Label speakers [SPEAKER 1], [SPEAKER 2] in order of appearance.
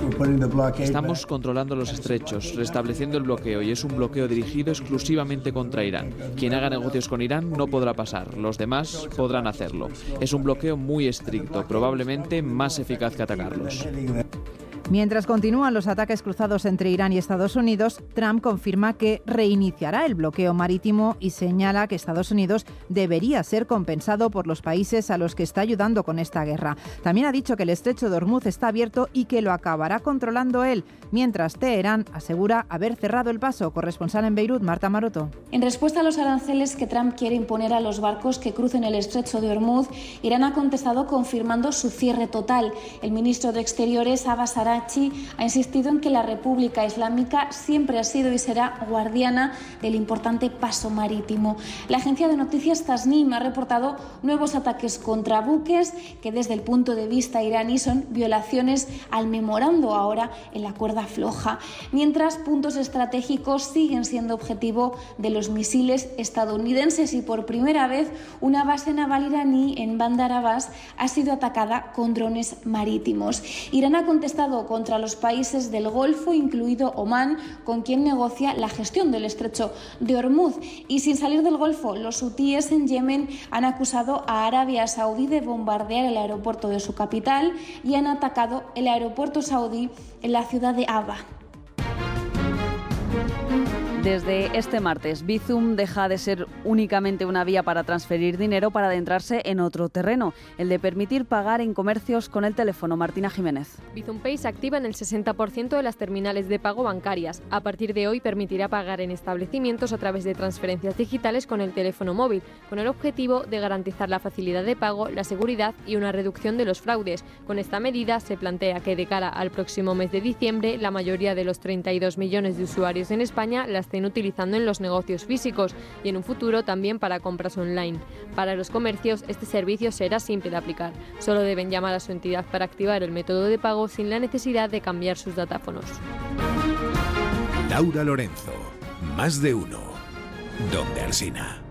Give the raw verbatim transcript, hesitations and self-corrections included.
[SPEAKER 1] Estamos controlando los estrechos, restableciendo el bloqueo, y es un bloqueo dirigido exclusivamente contra Irán. Quien haga negocios con Irán no podrá pasar, los demás podrán hacerlo. Es un bloqueo muy estricto, probablemente más eficaz que atacarlos.
[SPEAKER 2] Mientras continúan los ataques cruzados entre Irán y Estados Unidos, Trump confirma que reiniciará el bloqueo marítimo y señala que Estados Unidos debería ser compensado por los países a los que está ayudando con esta guerra. También ha dicho que el estrecho de Ormuz está abierto y que lo acabará controlando él, mientras Teherán asegura haber cerrado el paso. Corresponsal en Beirut, Marta Maroto.
[SPEAKER 3] En respuesta a los aranceles que Trump quiere imponer a los barcos que crucen el estrecho de Ormuz, Irán ha contestado confirmando su cierre total. El ministro de Exteriores, Abbas Araghchi, ha insistido en que la República Islámica siempre ha sido y será guardiana del importante paso marítimo. La agencia de noticias Tasnim ha reportado nuevos ataques contra buques que desde el punto de vista iraní son violaciones al memorando ahora en la cuerda floja, mientras puntos estratégicos siguen siendo objetivo de los misiles estadounidenses y por primera vez una base naval iraní en Bandar Abbas ha sido atacada con drones marítimos. Irán ha contestado contra los países del Golfo, incluido Omán, con quien negocia la gestión del estrecho de Ormuz. Y sin salir del Golfo, los hutíes en Yemen han acusado a Arabia Saudí de bombardear el aeropuerto de su capital y han atacado el aeropuerto saudí en la ciudad de Aba.
[SPEAKER 4] Desde este martes, Bizum deja de ser únicamente una vía para transferir dinero para adentrarse en otro terreno, el de permitir pagar en comercios con el teléfono. Martina Jiménez.
[SPEAKER 5] Bizum Pay se activa en el sesenta por ciento de las terminales de pago bancarias. A partir de hoy permitirá pagar en establecimientos a través de transferencias digitales con el teléfono móvil, con el objetivo de garantizar la facilidad de pago, la seguridad y una reducción de los fraudes. Con esta medida se plantea que de cara al próximo mes de diciembre, la mayoría de los treinta y dos millones de usuarios en España las estén utilizando en los negocios físicos y en un futuro también para compras online. Para los comercios, este servicio será simple de aplicar. Solo deben llamar a su entidad para activar el método de pago sin la necesidad de cambiar sus datáfonos.
[SPEAKER 6] Laura Lorenzo, Más de Uno, Donde Alsina.